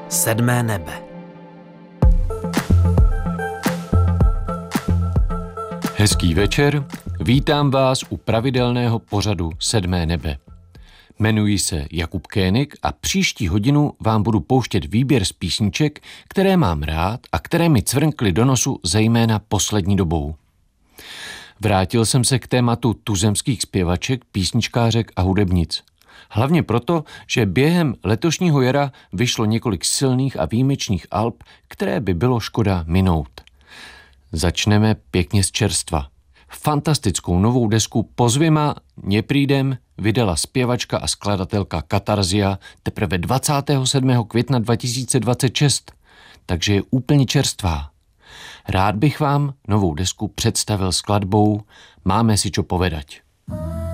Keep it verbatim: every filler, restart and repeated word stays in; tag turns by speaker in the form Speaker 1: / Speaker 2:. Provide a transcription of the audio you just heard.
Speaker 1: Sedmé nebe.
Speaker 2: Hezký večer, vítám vás u pravidelného pořadu Sedmé nebe. Jmenuji se Jakub Kénik a příští hodinu vám budu pouštět výběr z písniček, které mám rád a které mi cvrnkly do nosu zejména poslední dobou. Vrátil jsem se k tématu tuzemských zpěvaček, písničkářek a hudebnic. Hlavně proto, že během letošního jara vyšlo několik silných a výjimečných alb, které by bylo škoda minout. Začneme pěkně z čerstva. Fantastickou novou desku Pozvěma neprídem vydala zpěvačka a skladatelka Katarzia teprve dvacátého sedmého května dva tisíce dvacet šest, takže je úplně čerstvá. Rád bych vám novou desku představil skladbou Máme si čo povedať.